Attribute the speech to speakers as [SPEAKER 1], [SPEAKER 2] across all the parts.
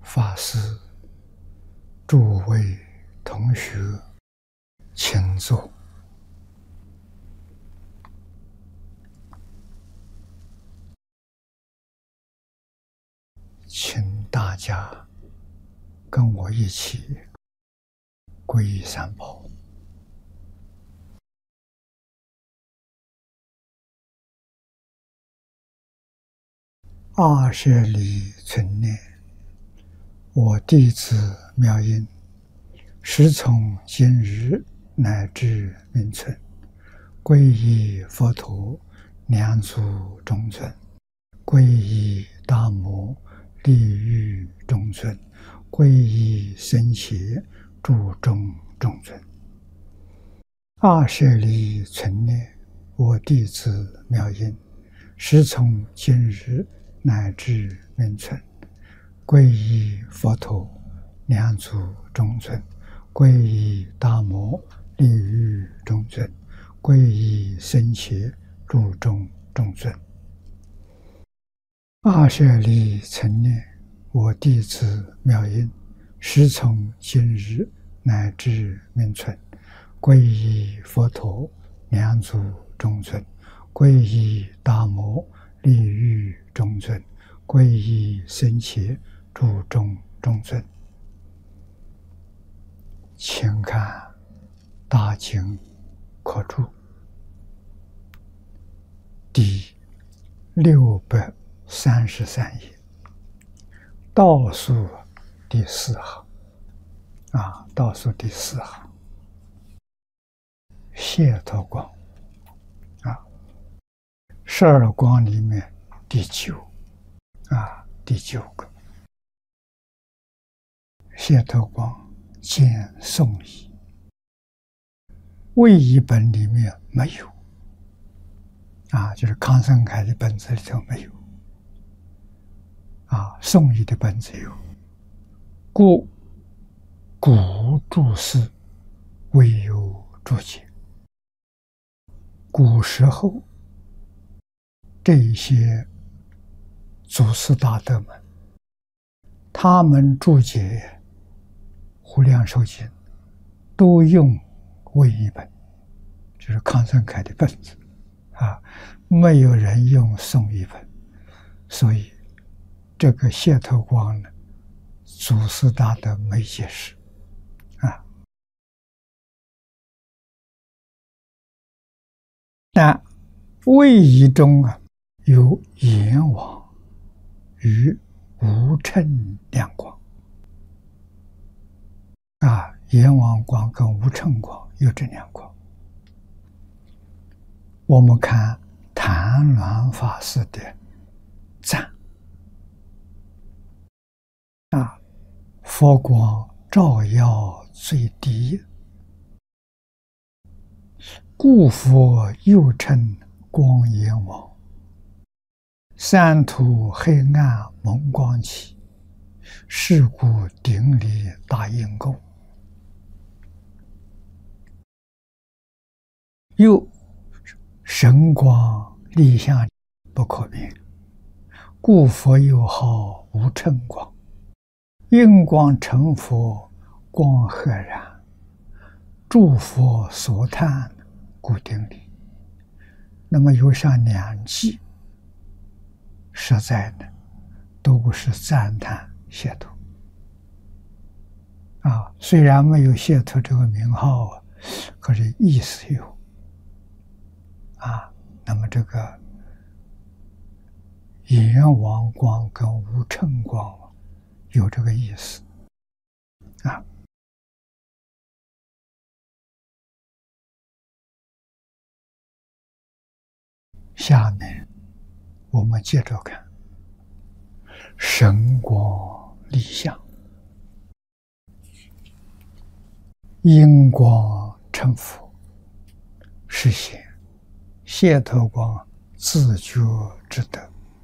[SPEAKER 1] 法师、诸位同学，请坐。请大家跟我一起皈依三宝。20里存念，我弟子妙音，时从今日乃至命存，皈依佛陀，两足中尊；皈依大摩，利欲中尊；皈依僧伽，注中中尊。20里存念，我弟子妙音，时从今日乃至命存，皈依佛陀，两足中尊；皈依大摩，利欲中尊；皈依僧伽，注中中尊。20里存念，我弟子妙音，时从今日乃至命存，皈依佛陀，两足中尊；皈依大摩，利欲中尊；皈依僧伽，注中中尊。请看大经课注第633页，倒数第4行倒数第4行，解脱光12光里面第9第9个，解脱光见颂义，魏译本里面没有就是康生凯的本子里头没有颂义的本子有，故古注释未有注解。古时候这些祖师大德们，他们注解无量寿经都用魏译本，就是康生凯的本子没有人用颂义本，所以这个解脱光呢，祖师大德没解释但魏译中有阎王与无称两光阎王光跟无称光有这两光。我们看谭鸾法师的赞佛光照耀最低，故佛又称光阎王，三途黑暗蒙光起，是故顶礼大应供。又神光立相不可变，故佛又号无称光，应光成佛光赫然，诸佛所叹故顶礼。那么有上两句，实在的都是赞叹解脱虽然没有解脱这个名号可是意思有那么这个阎王光跟无称光有这个意思下面我们接着看神光立相，应光成佛，实现解脱光自觉之德。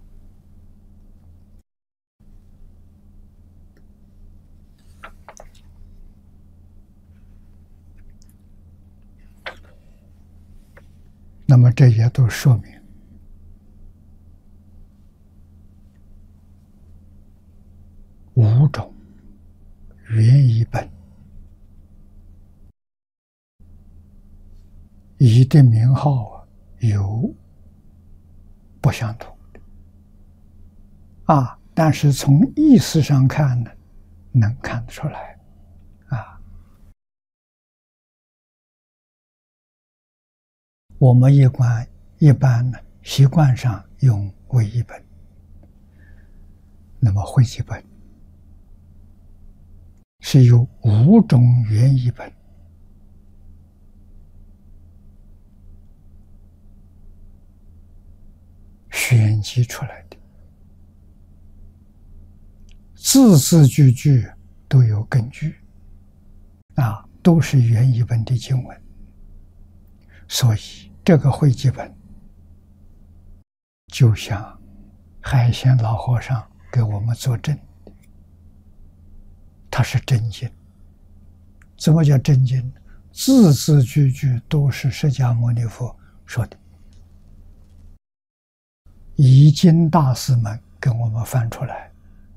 [SPEAKER 1] 那么这也都说明5种原译本译的名号有不相同的但是从意思上看呢，能看得出来我们一般呢习惯上用为译本，那么汇集本是由5种原译本选集出来的，字字句句都有根据都是原译本的经文，所以这个汇集本就像海鲜老和尚给我们作证，它是真经。怎么叫真经？字字句句都是释迦牟尼佛说的，译经大师们跟我们翻出来，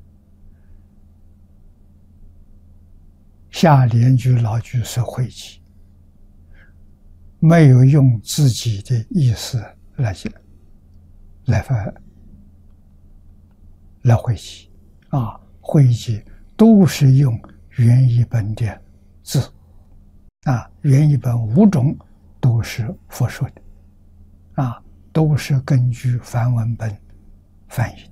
[SPEAKER 1] 下联句老句是汇集，没有用自己的意思来汇集汇集都是用原译本的字原译本5种都是佛说的都是根据梵文本翻译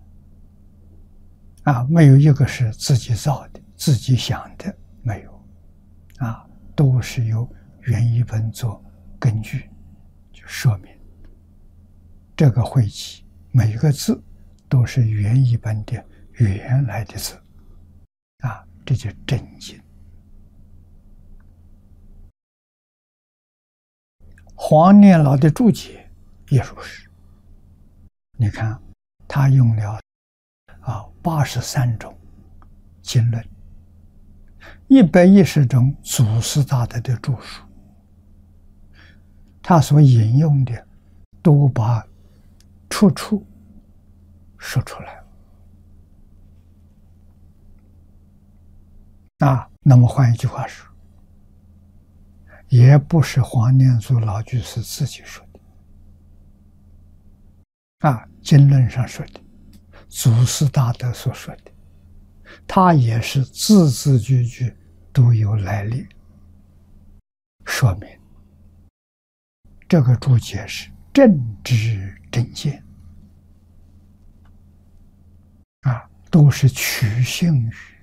[SPEAKER 1] 的没有一个是自己造的自己想的，没有都是由原译本做根据，就说明这个汇集每个字都是原译本的原来的字这就真经。黄念老的注解也如是，你看他用了83种经论，110种祖师大德的著述，他所引用的都把处处说出来了那么换一句话说，也不是黄念祖老居士自己说的经论上说的，祖师大德所说的，他也是字字句句都有来历，说明这个注解是正知正见都是取信于